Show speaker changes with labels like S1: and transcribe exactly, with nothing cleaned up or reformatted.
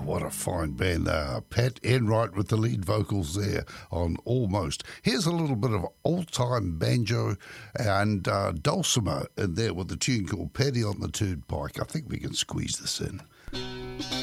S1: what a fine band they are. Pat Enright with the lead vocals there on Almost. Here's a little bit of old-time banjo and uh, dulcimer in there with a tune called Paddy on the Turnpike. I think we can squeeze this in.